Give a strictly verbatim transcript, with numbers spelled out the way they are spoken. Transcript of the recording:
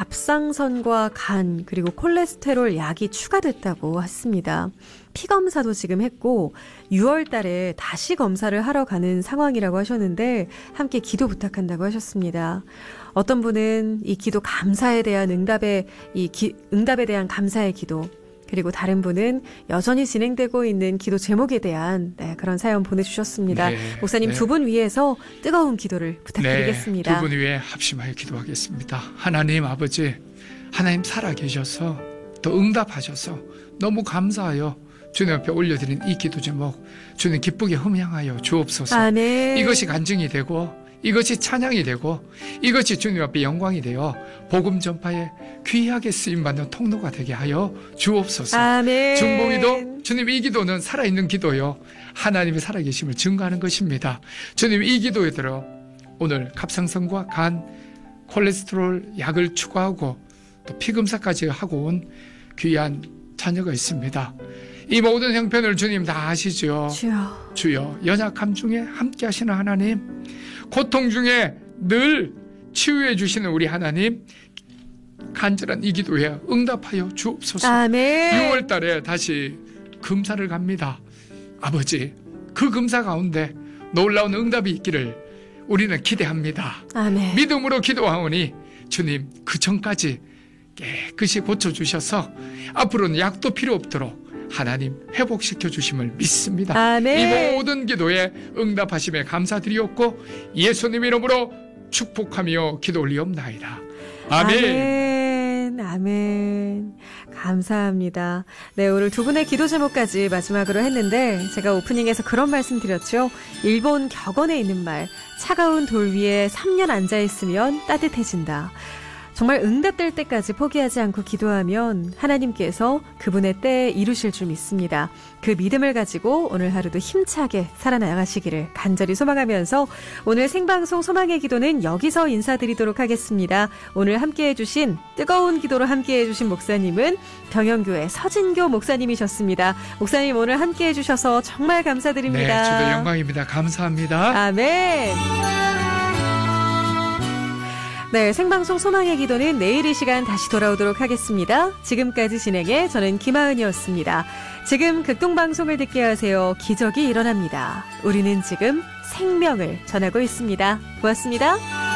갑상선과 간 그리고 콜레스테롤 약이 추가됐다고 했습니다. 피검사도 지금 했고 유월 달에 다시 검사를 하러 가는 상황이라고 하셨는데 함께 기도 부탁한다고 하셨습니다. 어떤 분은 이 기도 감사에 대한 응답에 이 기, 응답에 대한 감사의 기도, 그리고 다른 분은 여전히 진행되고 있는 기도 제목에 대한 네, 그런 사연 보내주셨습니다. 네, 목사님 네. 두 분 위해서 뜨거운 기도를 부탁드리겠습니다. 네, 두 분 위해 합심하여 기도하겠습니다. 하나님 아버지, 하나님 살아계셔서 또 응답하셔서 너무 감사하여 주님 앞에 올려드린 이 기도 제목 주님 기쁘게 흠양하여 주옵소서. 아멘. 이것이 간증이 되고 이것이 찬양이 되고 이것이 주님 앞에 영광이 되어 복음 전파에 귀하게 쓰임받는 통로가 되게 하여 주옵소서. 아멘. 중보기도 주님 이 기도는 살아있는 기도요 하나님의 살아계심을 증거하는 것입니다. 주님 이 기도에 들어 오늘 갑상선과 간, 콜레스테롤 약을 추가하고 또 피검사까지 하고 온 귀한 자녀가 있습니다. 이 모든 형편을 주님 다 아시죠. 주여, 주여 연약함 중에 함께 하시는 하나님, 고통 중에 늘 치유해 주시는 우리 하나님, 간절한 이 기도에 응답하여 주옵소서. 아멘. 유월 달에 다시 검사를 갑니다. 아버지, 그 검사 가운데 놀라운 응답이 있기를 우리는 기대합니다. 아멘. 믿음으로 기도하오니 주님 그 전까지 깨끗이 고쳐주셔서 앞으로는 약도 필요 없도록 하나님 회복시켜 주심을 믿습니다. 아멘. 이 모든 기도에 응답하심에 감사드리옵고 예수님 이름으로 축복하며 기도 올리옵나이다. 아멘. 아멘. 아멘. 감사합니다. 네, 오늘 두 분의 기도 제목까지 마지막으로 했는데 제가 오프닝에서 그런 말씀 드렸죠. 일본 격언에 있는 말, 차가운 돌 위에 삼 년 앉아있으면 따뜻해진다. 정말 응답될 때까지 포기하지 않고 기도하면 하나님께서 그분의 때에 이루실 줄 믿습니다. 그 믿음을 가지고 오늘 하루도 힘차게 살아나가시기를 간절히 소망하면서 오늘 생방송 소망의 기도는 여기서 인사드리도록 하겠습니다. 오늘 함께해 주신 뜨거운 기도로 함께해 주신 목사님은 경영교회 서진교 목사님이셨습니다. 목사님 오늘 함께해 주셔서 정말 감사드립니다. 네, 저도 영광입니다. 감사합니다. 아멘. 네, 생방송 소망의 기도는 내일 이 시간 다시 돌아오도록 하겠습니다. 지금까지 진행해 저는 김하은이었습니다. 지금 극동방송을 듣게 하세요. 기적이 일어납니다. 우리는 지금 생명을 전하고 있습니다. 고맙습니다.